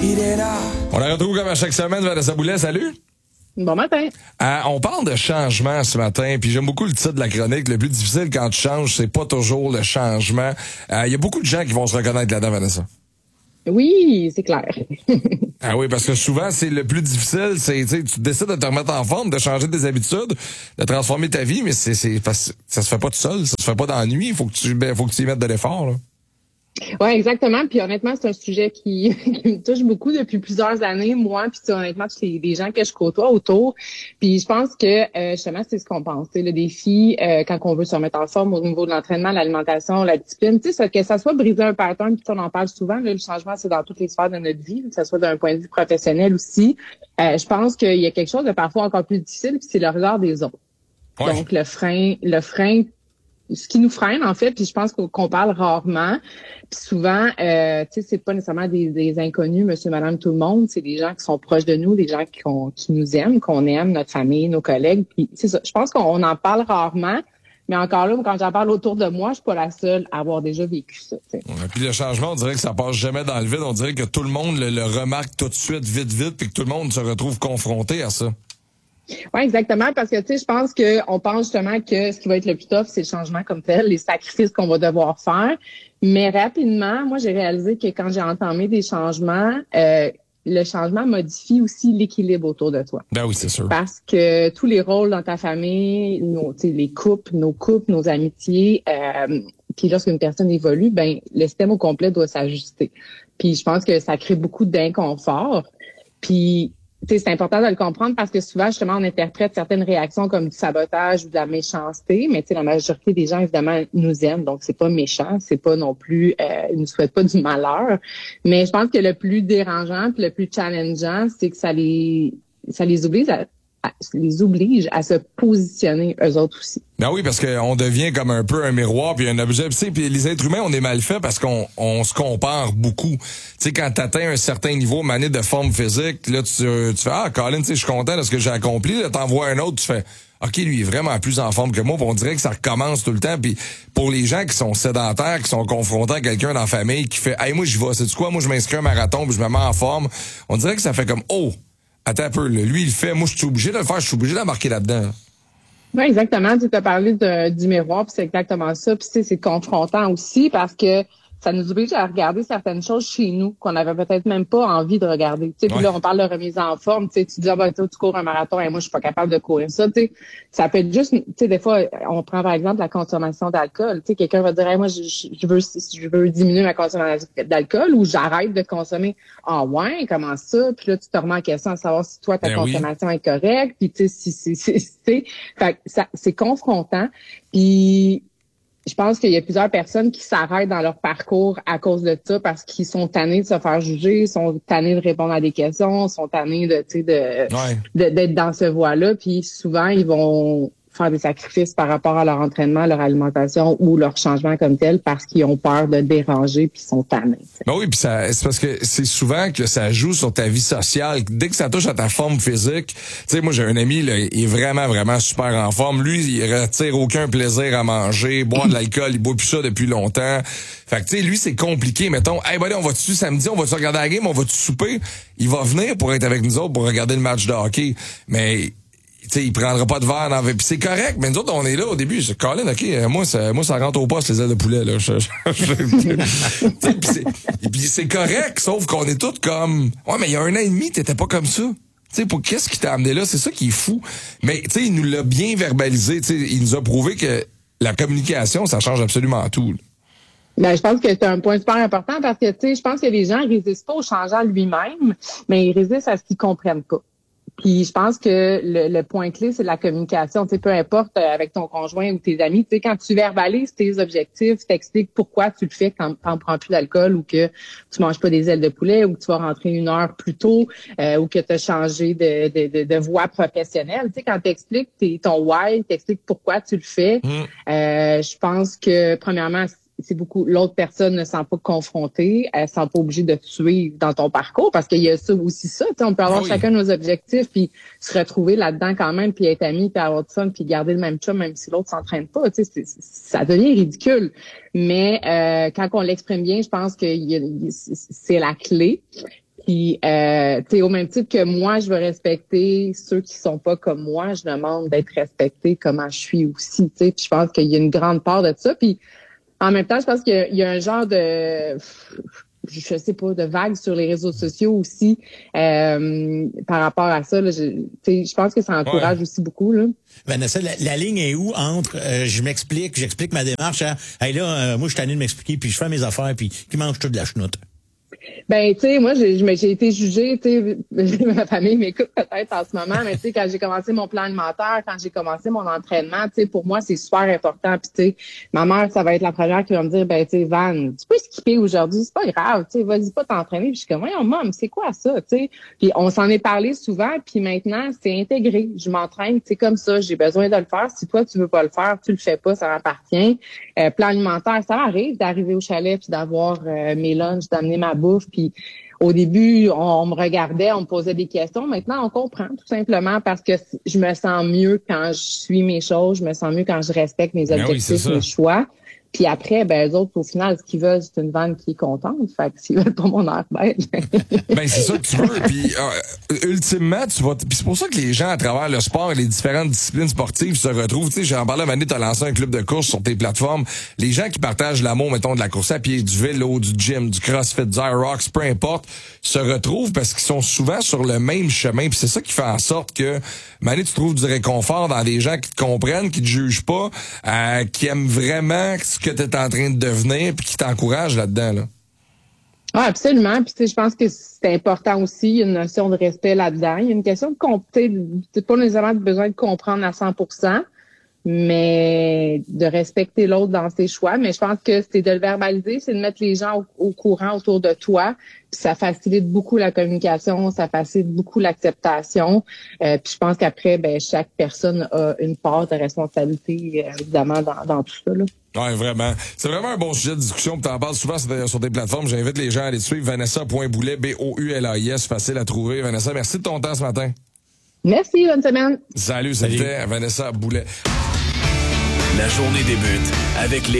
On la retrouve comme à chaque semaine, Vanessa Boulet, salut! Bon matin. On parle de changement ce matin, puis j'aime beaucoup le titre de la chronique. Le plus difficile quand tu changes, c'est pas toujours le changement. Il y a beaucoup de gens qui vont se reconnaître là-dedans, Vanessa. Oui, c'est clair. Ah oui, parce que souvent, c'est le plus difficile, tu décides de te remettre en forme, de changer tes habitudes, de transformer ta vie, mais ça se fait pas tout seul, ça se fait pas dans la nuit, faut que tu y mettes de l'effort, là. Oui, exactement. Puis honnêtement, c'est un sujet qui me touche beaucoup depuis plusieurs années, moi, puis honnêtement, tous les gens que je côtoie autour. Puis je pense que justement, c'est ce qu'on pense. Le défi, quand on veut se remettre en forme au niveau de l'entraînement, l'alimentation, la discipline, que ça soit briser un pattern, puis on en parle souvent, là, le changement, c'est dans toutes les sphères de notre vie, que ce soit d'un point de vue professionnel aussi. Je pense qu'il y a quelque chose de parfois encore plus difficile, puis c'est le regard des autres. Ouais. Donc le frein, ce qui nous freine, en fait, puis je pense qu'on parle rarement. Puis souvent, c'est pas nécessairement des inconnus, monsieur, madame, tout le monde. C'est des gens qui sont proches de nous, des gens qui nous aiment, qu'on aime, notre famille, nos collègues. Puis c'est ça. Je pense qu'on en parle rarement. Mais encore là, quand j'en parle autour de moi, je suis pas la seule à avoir déjà vécu ça. Ouais, puis le changement, on dirait que ça passe jamais dans le vide. On dirait que tout le monde le remarque tout de suite, vite, puis que tout le monde se retrouve confronté à ça. Oui, exactement, parce que je pense qu'on pense justement que ce qui va être le plus tough, c'est le changement comme tel, les sacrifices qu'on va devoir faire. Mais rapidement, moi, j'ai réalisé que quand j'ai entamé des changements, le changement modifie aussi l'équilibre autour de toi. Ben oui, c'est sûr. Parce que tous les rôles dans ta famille, les couples, nos amitiés, puis lorsqu'une personne évolue, ben le système au complet doit s'ajuster. Puis je pense que ça crée beaucoup d'inconfort. Puis c'est important de le comprendre parce que souvent, justement, on interprète certaines réactions comme du sabotage ou de la méchanceté, mais la majorité des gens, évidemment, nous aiment, donc c'est pas méchant, c'est pas non plus, ils nous souhaitent pas du malheur. Mais je pense que le plus dérangeant puis le plus challengeant, c'est que ça les oblige à se positionner eux autres aussi. Ben oui, parce qu'on devient comme un peu un miroir puis un objet. Puis les êtres humains, on est mal fait parce qu'on se compare beaucoup. Tu sais, quand t'atteins un certain niveau mané de forme physique, là tu fais Colin, je suis content de ce que j'ai accompli. Là, t'envoies un autre, tu fais OK, lui est vraiment plus en forme que moi. Puis on dirait que ça recommence tout le temps. Puis pour les gens qui sont sédentaires, qui sont confrontés à quelqu'un dans la famille qui fait moi j'y vais, sais-tu quoi, moi je m'inscris à un marathon puis je me mets en forme. On dirait que ça fait comme attends un peu, lui il le fait, moi je suis obligé de le faire, je suis obligé d'embarquer là-dedans. Oui, exactement. Tu as parlé du miroir, puis c'est exactement ça. Puis c'est confrontant aussi parce que ça nous oblige à regarder certaines choses chez nous qu'on avait peut-être même pas envie de regarder. Puis là, on parle de remise en forme. Tu dis, tu cours un marathon et moi, je suis pas capable de courir ça. Ça peut être juste, des fois, on prend par exemple la consommation d'alcool. Quelqu'un va dire, moi, je veux diminuer ma consommation d'alcool ou j'arrête de consommer. Ah ouais, comment ça? Puis là, tu te remets en question à savoir si toi, ta consommation est correcte. Puis fait que c'est confrontant. Puis je pense qu'il y a plusieurs personnes qui s'arrêtent dans leur parcours à cause de ça parce qu'ils sont tannés de se faire juger, sont tannés de répondre à des questions, sont tannés d'être dans ce voie-là. Puis souvent, ils vont faire des sacrifices par rapport à leur entraînement, leur alimentation ou leur changement comme tel parce qu'ils ont peur de déranger puis ils sont tannés. Ben oui, puis c'est parce que c'est souvent que ça joue sur ta vie sociale. Dès que ça touche à ta forme physique, tu sais, moi j'ai un ami, là, il est vraiment, vraiment super en forme. Lui, il retire aucun plaisir à manger, boire de l'alcool, il boit plus ça depuis longtemps. Fait que tu sais, lui, c'est compliqué. Mettons, buddy, on va-tu samedi, on va-tu regarder la game, on va-tu souper? Il va venir pour être avec nous autres pour regarder le match de hockey. Mais il prendra pas de verre dans puis c'est correct, mais nous autres, on est là au début. Je dis, Colin, OK, moi, ça rentre au poste, les ailes de poulet, là. Puis c'est correct, sauf qu'on est tous comme, mais il y a 1 an et demi, t'étais pas comme ça. Qu'est-ce qui t'a amené là? C'est ça qui est fou. Mais, il nous l'a bien verbalisé, il nous a prouvé que la communication, ça change absolument tout, là. Ben, je pense que c'est un point super important parce que, je pense que les gens résistent pas au changement lui-même, mais ils résistent à ce qu'ils comprennent pas. Puis je pense que le point clé, c'est la communication. Peu importe avec ton conjoint ou tes amis, quand tu verbalises tes objectifs, t'expliques pourquoi tu le fais quand t'en prends plus d'alcool ou que tu manges pas des ailes de poulet ou que tu vas rentrer 1 heure plus tôt ou que tu as changé de voie professionnelle. Quand t'expliques ton why, t'expliques pourquoi tu le fais, je pense que premièrement, c'est beaucoup, l'autre personne ne se sent pas confrontée, elle se sent pas obligée de te suivre dans ton parcours parce qu'il y a ça aussi ça, on peut avoir chacun nos objectifs puis se retrouver là-dedans quand même puis être amis puis avoir du fun puis garder le même chum même si l'autre s'entraîne pas, ça devient ridicule. Mais quand on l'exprime bien, je pense que c'est la clé. Puis, tu sais, au même titre que moi, je veux respecter ceux qui sont pas comme moi, je demande d'être respectée comment je suis aussi, tu sais. Puis je pense qu'il y a une grande part de ça. Puis, en même temps, je pense qu'il y a un genre de, je sais pas, de vague sur les réseaux sociaux aussi par rapport à ça. Là, je pense que ça encourage aussi beaucoup. Là. Vanessa, la ligne est où entre j'explique ma démarche à hey là, moi je suis tanné de m'expliquer, puis je fais mes affaires, puis qui mange tout de la chenoute? Ben, tu sais, moi, j'ai été jugée, tu sais, ma famille m'écoute peut-être en ce moment, mais tu sais, quand j'ai commencé mon plan alimentaire, quand j'ai commencé mon entraînement, tu sais, pour moi, c'est super important. Puis, tu sais, ma mère, ça va être la première qui va me dire, ben, tu sais, Van, tu peux skipper aujourd'hui, c'est pas grave, tu sais, vas-y pas t'entraîner. Puis, je suis comme, voyons, maman, c'est quoi ça, tu sais? Puis, on s'en est parlé souvent, puis maintenant, c'est intégré. Je m'entraîne, c'est comme ça, j'ai besoin de le faire. Si toi, tu veux pas le faire, tu le fais pas, ça m'appartient. Plan alimentaire, ça m'arrive d'arriver au chalet puis d'avoir mes lunchs, d'amener ma bouffe. Puis au début, on me regardait, on me posait des questions. Maintenant, on comprend tout simplement parce que je me sens mieux quand je suis mes choses, je me sens mieux quand je respecte mes objectifs, mes choix. Puis après, ben, eux autres, au final, ce qu'ils veulent, c'est une vanne qui est contente. Fait que s'ils veulent pas mon air bête. Ben, c'est ça que tu veux. Puis, ultimement, tu vas, puis c'est pour ça que les gens, à travers le sport et les différentes disciplines sportives se retrouvent. Tu sais, j'en parlais, Vanessa, t'as lancé un club de course sur tes plateformes. Les gens qui partagent l'amour, mettons, de la course à pied, du vélo, du gym, du crossfit, du Aerox, peu importe, se retrouvent parce qu'ils sont souvent sur le même chemin. Puis c'est ça qui fait en sorte que, Mané, tu trouves du réconfort dans des gens qui te comprennent, qui te jugent pas, qui aiment vraiment ce que tu es en train de devenir puis qui t'encouragent là-dedans, là. Ah, absolument. Puis, tu sais, je pense que c'est important aussi. Il y a une notion de respect là-dedans. Il y a une question de c'est pas nécessairement besoin de comprendre à 100%, mais de respecter l'autre dans ses choix. Mais je pense que c'est de le verbaliser, c'est de mettre les gens au courant autour de toi. Puis ça facilite beaucoup la communication, ça facilite beaucoup l'acceptation. Puis je pense qu'après, ben chaque personne a une part de responsabilité, évidemment, dans tout ça, là. Ouais, vraiment. C'est vraiment un bon sujet de discussion. Tu en parles souvent sur tes plateformes. J'invite les gens à aller te suivre. Vanessa.Boulais, Boulais, facile à trouver. Vanessa, merci de ton temps ce matin. Merci, bonne semaine. Salut, c'était Vanessa Boulais. La journée débute avec les